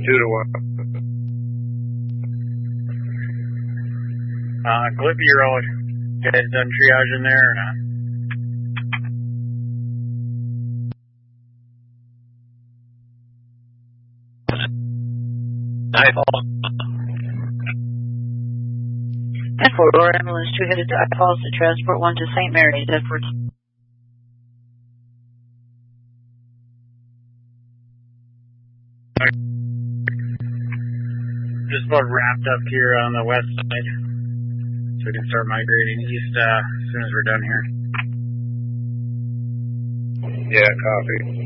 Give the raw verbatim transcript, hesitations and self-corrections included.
two to one. Uh, Glippy Road. You guys done triage in there or not? I Falls. ten four, Aurora Ambulance two headed to I Falls to transport one to Saint Mary's, Edwards. Just about wrapped up here on the west side, so we can start migrating east uh, as soon as we're done here. Yeah, copy.